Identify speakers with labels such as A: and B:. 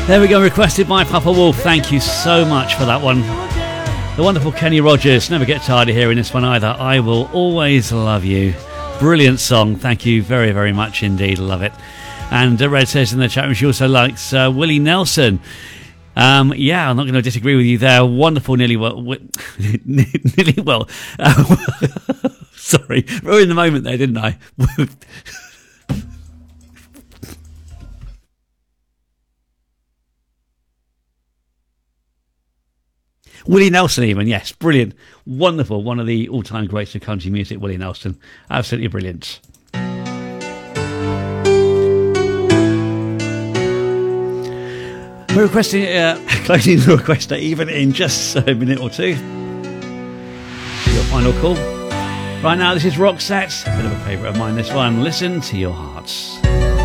A: There we go, requested by Papa Wolf. Thank you so much for that one. The wonderful Kenny Rogers. Never get tired of hearing this one either. I Will Always Love You. Brilliant song. Thank you very, very much indeed. Love it. And Red says in the chat room she also likes Willie Nelson. Yeah, I'm not going to disagree with you there. Wonderful, nearly well. Nearly well. Sorry, ruined the moment there, didn't I? Willie Nelson even, yes, brilliant. Wonderful, one of the all-time greats of country music, Willie Nelson. Absolutely brilliant. We're requesting, closing the requester even in just a minute or two. Your final call. Right now, this is Roxette, a bit of a favourite of mine, this one. Listen to Your Hearts.